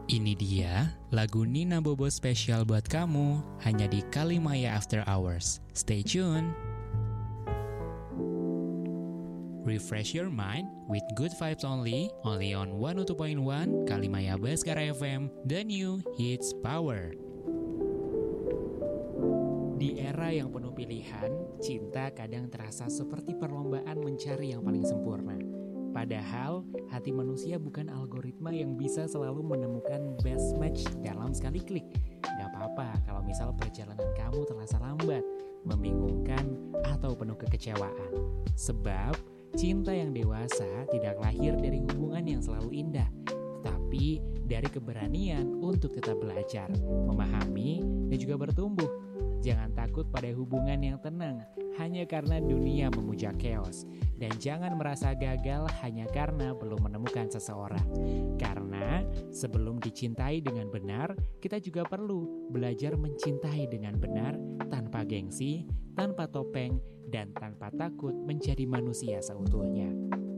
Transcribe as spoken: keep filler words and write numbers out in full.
Ini dia lagu Nina Bobo spesial buat kamu hanya di Kalimaya After Hours. Stay tune. Refresh your mind with good vibes only, only on one oh two point one Kalimaya Baskara F M, the new hits power. Di era yang penuh pilihan, cinta kadang terasa seperti perlombaan mencari yang paling sempurna. Padahal, hati manusia bukan algoritma yang bisa selalu menemukan best match dalam sekali klik. Gak apa-apa kalau misal perjalanan kamu terasa lambat, membingungkan, atau penuh kekecewaan. Sebab, cinta yang dewasa tidak lahir dari hubungan yang selalu indah, tetapi dari keberanian untuk tetap belajar, memahami, dan juga bertumbuh. Jangan takut pada hubungan yang tenang hanya karena dunia memuja chaos. Dan jangan merasa gagal hanya karena belum menemukan seseorang. Karena sebelum dicintai dengan benar, kita juga perlu belajar mencintai dengan benar, tanpa gengsi, tanpa topeng, dan tanpa takut menjadi manusia seutuhnya.